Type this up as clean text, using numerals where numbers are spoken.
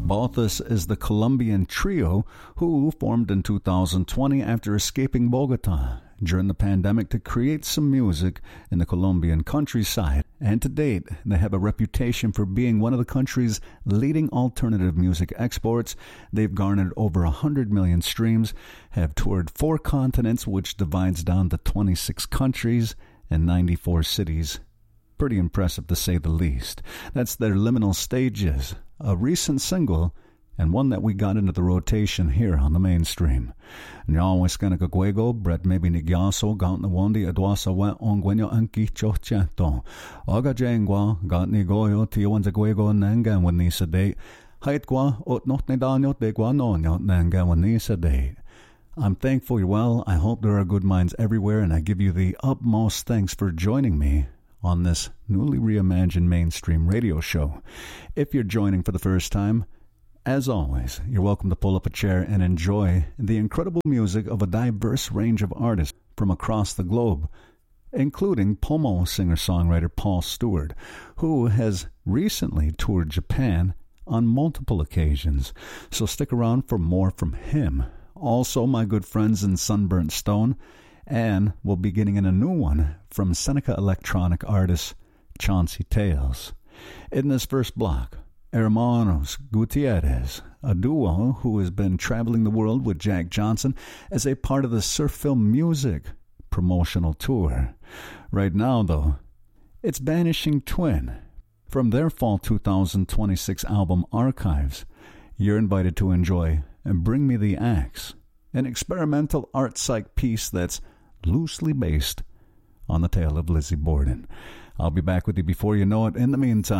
Balthus is the Colombian trio who formed in 2020 after escaping Bogota during the pandemic to create some music in the Colombian countryside. And to date, they have a reputation for being one of the country's leading alternative music exports. They've garnered over 100 million streams, have toured 4 continents, which divides down to 26 countries and 94 cities. Pretty impressive to say the least. That's their Liminal Stages, a recent single and one that we got into the rotation here on the mainstream. Nyaw Wiskana Kagwego, Brett Maybe Nigyaso, Gaunt the Wondi, Adwasa Wet Ongwenyo Anki Chochento, Oga Jangwa, Gaunt Nigoyo, Tiwanza Gwego, Nangan when Nisa date, Haitgwa, Otnot Nedanyo, Degwa Nonyo, Nangan when Nisa date. I'm thankful you're well. I hope there are good minds everywhere, and I give you the utmost thanks for joining me on this newly reimagined mainstream radio show. If you're joining for the first time, as always, you're welcome to pull up a chair and enjoy the incredible music of a diverse range of artists from across the globe, including Pomo singer-songwriter Paul Stewart, who has recently toured Japan on multiple occasions. So stick around for more from him. Also, my good friends in Sunburnt Stone, and we'll be getting in a new one from Seneca electronic artist Chauncey Tales. In this first block, Hermanos Gutierrez, a duo who has been traveling the world with Jack Johnson as a part of the Surf Film Music promotional tour. Right now, though, it's Vanishing Twin. From their fall 2026 album Archives, you're invited to enjoy and Bring Me the Axe, an experimental art psych piece that's loosely based on the tale of Lizzie Borden. I'll be back with you before you know it. In the meantime,